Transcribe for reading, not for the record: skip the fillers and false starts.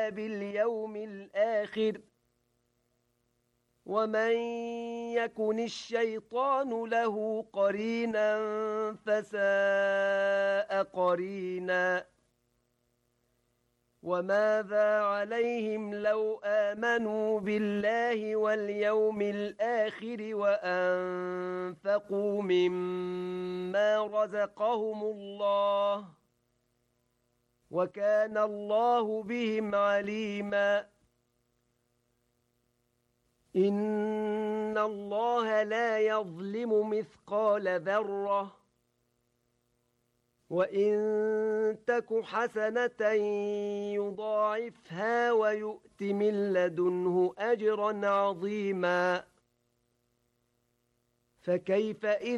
باليوم الآخر ومن يكن الشيطان له قرينا فساء قرينا وماذا عليهم لو آمنوا بالله واليوم الآخر وأنفقوا مما رزقهم الله وكان الله بهم عليما إن الله لا يظلم مثقال ذرة وإن تك حسنة يضاعفها ويؤت من لدنه أجرا عظيما فكيف إذا